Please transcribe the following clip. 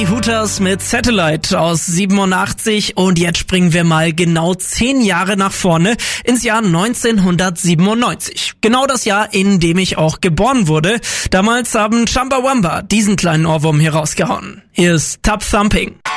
Die Hooters mit Satellite aus 87 und jetzt springen wir mal genau 10 Jahre nach vorne ins Jahr 1997. Genau das Jahr, in dem ich auch geboren wurde. Damals haben Chumbawamba diesen kleinen Ohrwurm hier rausgehauen. Hier ist Tub Thumping.